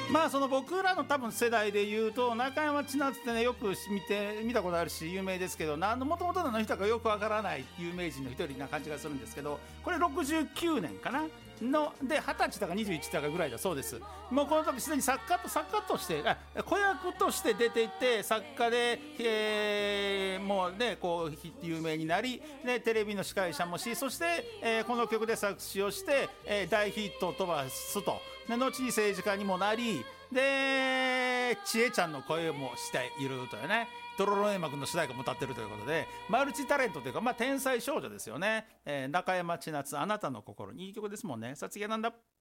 まあその僕らの多分世代で言うと中山千夏ってねよく見たことあるし有名ですけど、もともと何の人かよくわからない有名人の一人な感じがするんですけど、これ69年かなので20歳だか21だかぐらいだそうです。もうこの時すでに作家として子役として出ていて作家で、もうねこう有名になり、ね、テレビの司会者もし、そして、この曲で作詞をして、大ヒットを飛ばすと、で後に政治家にもなり、で千恵ちゃんの声もしているというね、ドロロネーマ君の主題歌も歌ってるということで、マルチタレントというか、天才少女ですよね、中山千夏あなたの心に、いい曲ですもんね。さあ次はなんだ。